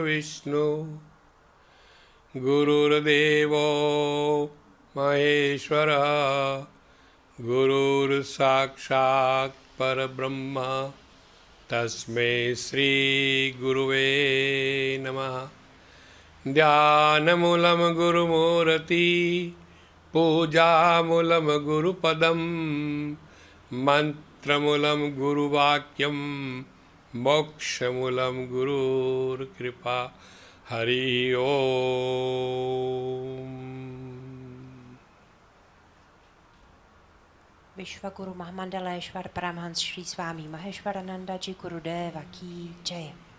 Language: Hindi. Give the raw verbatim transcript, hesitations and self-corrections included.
विष्णु गुरुर्देवो महेश्वरः गुरुर्साक्षात् परब्रह्म तस्मै श्री गुरुवे नमः। ध्यानमूलं गुरुमूर्ति पूजामूलं गुरुपदं मंत्रमूलं गुरुवाक्यं मोक्षमूलं गुरुर्कृपा। हरि ओम। विश्वगुरु महामंडलेश्वर परमहंस श्री स्वामी महेश्वरानंद जी गुरुदेव की जय।